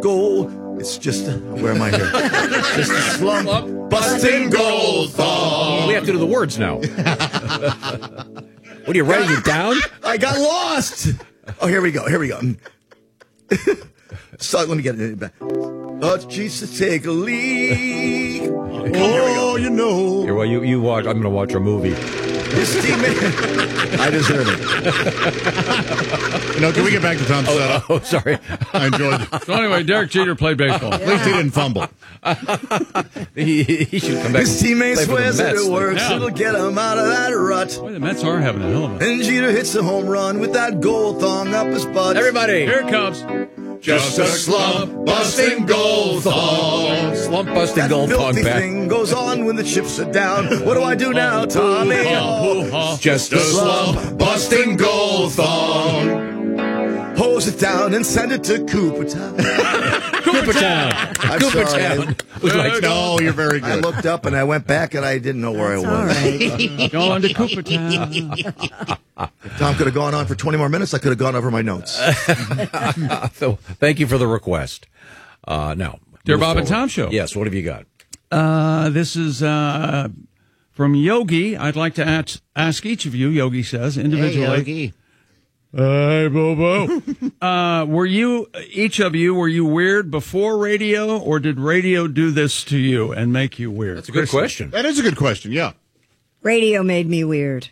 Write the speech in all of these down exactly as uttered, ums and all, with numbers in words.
gold. It's just a, where am I here? Just a slump busting gold thong. We have to do the words now. What are you writing it down? I got lost. Oh, here we go. Here we go. So let me get it back. Oh, Jesus, take a leak. Oh, you know. Here, well, you you watch. I'm going to watch a movie. This teammate. I deserve it. You know, can we get back to Tom's Oh, setup? oh, sorry. I enjoyed it. So anyway, Derek Jeter played baseball. At least he didn't fumble. he, he should come back. His teammate and play for the swears that Mets. it works. Yeah. It'll get him out of that rut. Boy, the Mets are having a hell of a... And Jeter hits a home run with that gold thong up his butt. Everybody. Here it comes. Just a slump busting gold thong. Slump busting That gold thong filthy back. thing goes on when the chips are down. What do I do now, Tommy? Oh, Just a slump busting gold thong. hose it down and send it to Coopertown. Coopertown. I'm Coopertown. sorry. Was like, No, you're very I good. looked up and I went back and I didn't know where That's I all was. right. Going to Coopertown. If Tom could have gone on for twenty more minutes, I could have gone over my notes. so, thank you for the request. Uh, now, Dear move Bob and forward. Tom Show. Yes, what have you got? Uh, this is uh, from Yogi. I'd like to ask, ask each of you, Yogi says, individually. Hey, Bobo. uh, were you, each of you, were you weird before radio, or did radio do this to you and make you weird? That's a good Kristen? question. That is a good question, yeah. Radio made me weird.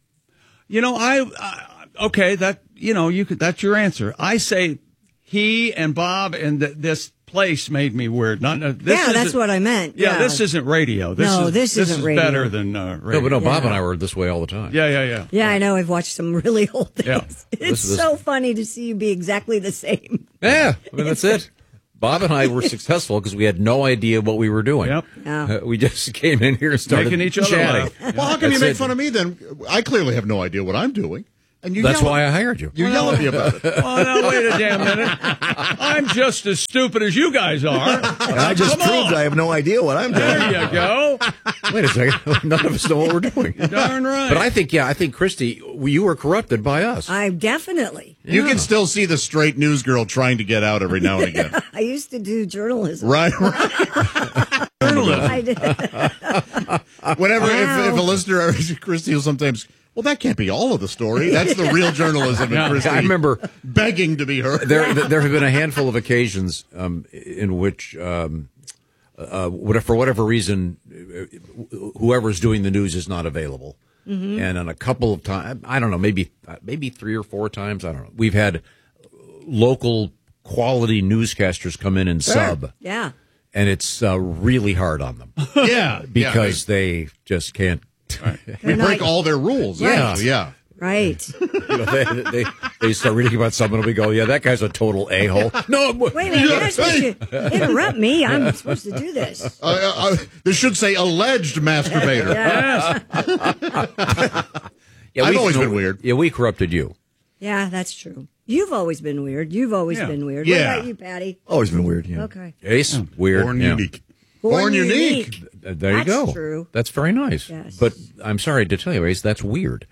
You know, I, uh, okay, that, you know, you could, that's your answer. I say he and Bob and th- this place made me weird. Not, uh, this Yeah, that's isn't- what I meant. Yeah, Yeah. this isn't radio. This No, is, this this isn't is radio. better than uh, radio. No, but no, Bob Yeah. and I were this way all the time. Yeah, yeah, yeah. Yeah, I know. I've watched some really old things. Yeah. It's This- this- so funny to see you be exactly the same. Yeah, I mean, that's it. Bob and I were successful because we had no idea what we were doing. Yep. Yeah. Uh, we just came in here and started Making each other chatting. laugh. Well, how can you That's make it. fun of me then? I clearly have no idea what I'm doing. And you That's yell why at, I hired you. you yell at me about it. Oh, now, wait a damn minute. I'm just as stupid as you guys are. And I just Come proved on. I have no idea what I'm doing. There you go. Wait a second. None of us know what we're doing. Darn right. But I think, yeah, I think, Christy, you were corrupted by us. I definitely. You can still see the straight news girl trying to get out every now and again. I used to do journalism. Right, right. I did. Whenever, Wow. if, if a listener, Christy will sometimes, well, that can't be all of the story. That's the real journalism. Yeah. And Christy I remember begging to be heard. there there have been a handful of occasions um, in which, um, uh, whatever, for whatever reason, uh, whoever's doing the news is not available. Mm-hmm. And on a couple of times, I don't know, maybe maybe three or four times, I don't know, we've had local quality newscasters come in and sub, Yeah. and it's uh, really hard on them Yeah. because they just can't. we They're break not- all their rules. Yeah. Yeah. Yeah. Right. You know, they, they they start reading about someone and we go, yeah, that guy's a total a-hole. No, Wait a minute. You're not supposed to interrupt me. I'm supposed to do this. Uh, uh, uh, this should say alleged masturbator. Yeah. yeah, I've we- always no, been weird. Yeah, we corrupted you. Yeah, that's true. You've always been weird. You've always Yeah. been weird. Yeah. What about you, Patty? Always been weird, yeah. Okay. Ace, weird. Born yeah. unique. Born Born unique. unique. Uh, There you That's go. true. That's very nice. Yes. But I'm sorry to tell you, Ace, that's weird.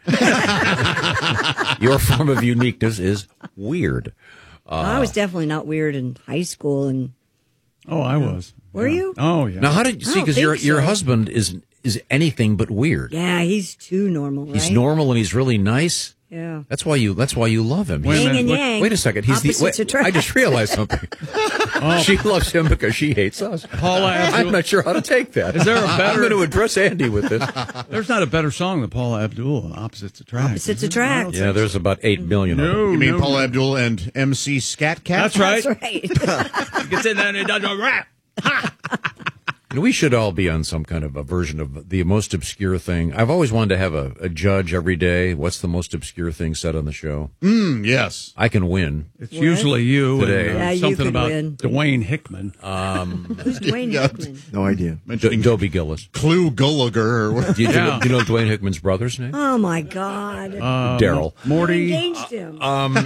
Your form of uniqueness is weird. I was definitely not weird in high school. And Oh, I was. Were Yeah. you? Oh, yeah. Now, how did you I see? don't Because your think your so. husband is is anything but weird. yeah, he's too normal, right? He's normal and he's really nice. Yeah. That's why you. That's why you love him. Wait a He's- Yin and minute, yang. Wait a second. He's the. Opposites Wait, attract. I just realized something. She loves him because she hates us. Paula I'm Abdul. not sure how to take that. Is there a I'm better- going to address Andy with this. There's not a better song than Paula Abdul, Opposites Attract. Opposites is there? Attract. Yeah, there's about eight million of them. No, You mean no. Paul Abdul and M C Scat Cat? That's right. That's right. He gets in there and he does a rap. And we should all be on some kind of a version of the most obscure thing. I've always wanted to have a, a judge every day. What's the most obscure thing said on the show? Mm, yes. I can win. It's usually you. Today. And, uh, Yeah, you something could about win. Dwayne Hickman. Who's Dwayne Yeah. Hickman? No idea. Do- Mentioning Dobie Gillis. Clue Gulliger or what? Do you, do you know, Yeah. do you know Dwayne Hickman's brother's name? Oh, my God. Um, Daryl. I Morty. engaged him.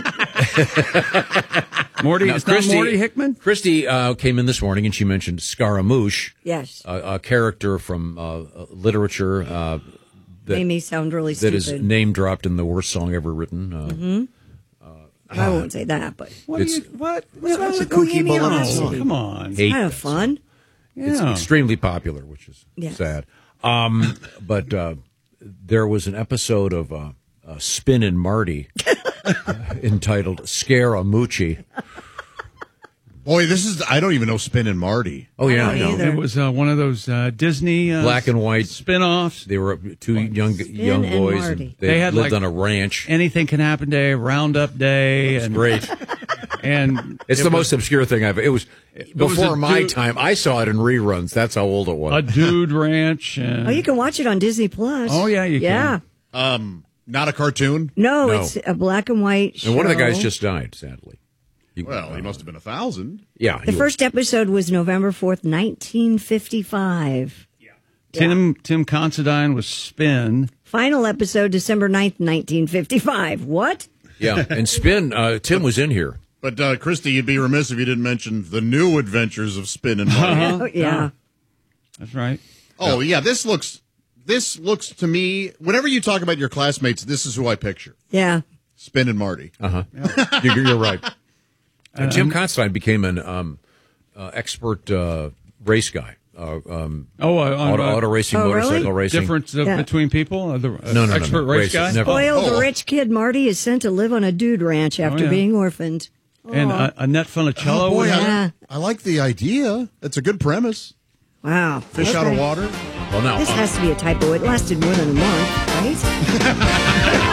Morty. Now, It's not Morty Hickman? Christy uh, came in this morning and she mentioned Scaramouche, yes. a, a character from uh, uh, literature uh, that, Made me sound really that stupid. is name dropped in the worst song ever written. Uh, Mm-hmm. uh, I won't say that, but What? It's- You, what? What's wrong That's with a kooky Bohemian balloon. Rhapsody? Come on. Hate kind of that fun. It's Yeah. extremely popular, which is Yes. sad. Um, but uh, there was an episode of uh, uh, Spin and Marty entitled Scaramucci. Boy, this is, I don't even know Spin and Marty. Oh, yeah, I I don't know. either. It was uh, one of those uh, Disney uh, Black and white. spin-offs. They were two young young and boys. Marty. And they, They had, lived like- on a ranch. Anything Can Happen Day, Roundup Day, and Great. and It's it the was most obscure thing I've. It was was before a my dude- time. I saw it in reruns. That's how old it was. a dude ranch. And, Oh, you can watch it on Disney Plus. Oh, yeah, you yeah. can. Um, not a cartoon? No, No. it's a black and white show. and one of the guys just died, sadly. You- Well, he must have been a thousand. Yeah. The he- first episode was November fourth, nineteen fifty-five. Tim Tim Considine was Spin. Final episode, December ninth, nineteen fifty-five. What? Yeah, and Spin. Uh, Tim was in here. But, uh, Christy, you'd be remiss if you didn't mention the new adventures of Spin and Marty. Oh, yeah. That's right. Oh, yeah, this looks, this looks to me, whenever you talk about your classmates, this is who I picture. Yeah. Spin and Marty. Uh huh. you're, you're right. And Tim Considine became an um, uh, expert uh, race guy. Uh, um, Oh, uh, on, auto, uh, auto racing, Oh, really? motorcycle racing. difference uh, Yeah. between people? Uh, the uh, No, no, no, expert no. race Races, guy? never. Spoiled Oh. rich kid Marty is sent to live on a dude ranch after yeah. being orphaned. And uh, Annette Funicello. Oh, boy, was I, on it? Yeah. I like the idea. It's a good premise. Wow. Fish out of Okay. water. Well, now This uh, has to be a typo. It lasted more than a month, right?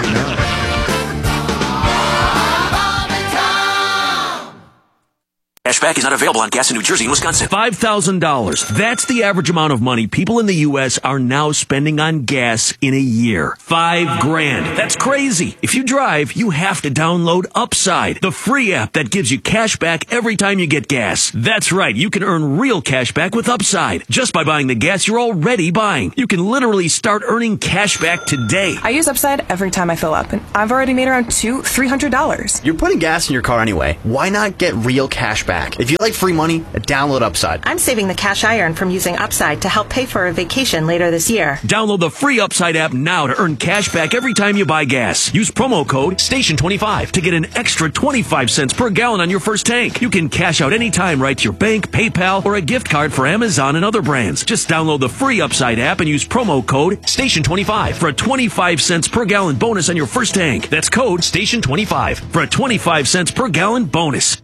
Cashback is not available on gas in New Jersey and Wisconsin. five thousand dollars. That's the average amount of money people in the U S are now spending on gas in a year. Five grand. That's crazy. If you drive, you have to download Upside, the free app that gives you cash back every time you get gas. That's right. You can earn real cash back with Upside just by buying the gas you're already buying. You can literally start earning cash back today. I use Upside every time I fill up, and I've already made around two, three hundred dollars. You're putting gas in your car anyway. Why not get real cash back? If you like free money, download Upside. I'm saving the cash I earn from using Upside to help pay for a vacation later this year. Download the free Upside app now to earn cash back every time you buy gas. Use promo code station twenty-five to get an extra twenty-five cents per gallon on your first tank. You can cash out anytime right to your bank, PayPal, or a gift card for Amazon and other brands. Just download the free Upside app and use promo code station twenty-five for a twenty-five cents per gallon bonus on your first tank. That's code station twenty-five for a twenty-five cents per gallon bonus.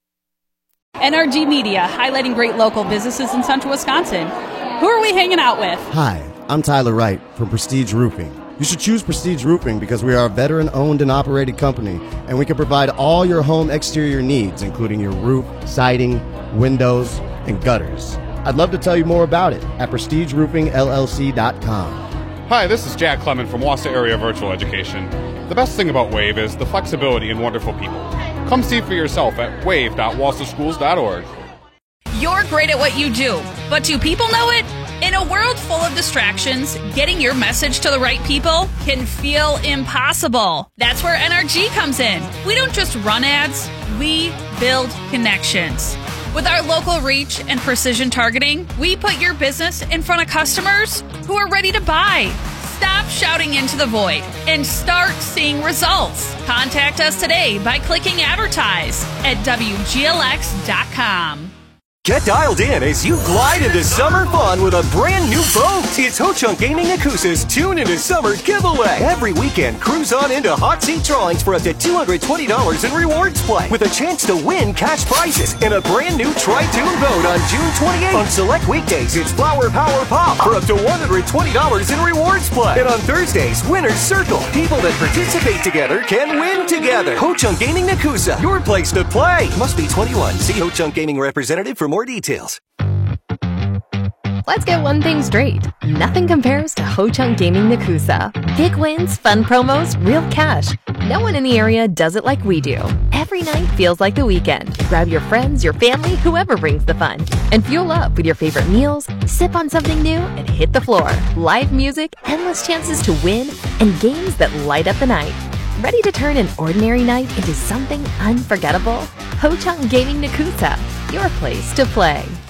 N R G Media, highlighting great local businesses in central Wisconsin. Who are we hanging out with? Hi, I'm Tyler Wright from Prestige Roofing. You should choose Prestige Roofing because we are a veteran-owned and operated company, and we can provide all your home exterior needs, including your roof, siding, windows, and gutters. I'd love to tell you more about it at prestige roofing L L C dot com. Hi, this is Jack Clement from Wassa Area Virtual Education. The best thing about WAVE is the flexibility and wonderful people. Come see for yourself at wave dot wassa schools dot org. You're great at what you do, but do people know it? In a world full of distractions, getting your message to the right people can feel impossible. That's where N R G comes in. We don't just run ads, we build connections. With our local reach and precision targeting, we put your business in front of customers who are ready to buy. Stop shouting into the void and start seeing results. Contact us today by clicking advertise at W G L X dot com. Get dialed in as you glide into summer fun with a brand new boat. It's Ho-Chunk Gaming Nakusa's Tune Into Summer giveaway. Every weekend, cruise on into hot seat drawings for up to two hundred twenty dollars in rewards play with a chance to win cash prizes and a brand new Tri-Tune boat on June twenty-eighth. On select weekdays, it's Flower Power Pop for up to one hundred twenty dollars in rewards play. And on Thursdays, Winner's Circle. People that participate together can win together. Ho-Chunk Gaming Nakusa, your place to play. Must be twenty-one. See Ho-Chunk Gaming representative for more details. Let's get one thing straight. Nothing compares to Ho-Chunk Gaming Nakusa. Big wins, fun promos, real cash. No one in the area does it like we do. Every night feels like the weekend. Grab your friends, your family, whoever brings the fun. And fuel up with your favorite meals, sip on something new, and hit the floor. Live music, endless chances to win, and games that light up the night. Ready to turn an ordinary night into something unforgettable? Ho-Chunk Gaming Nakusa, your place to play.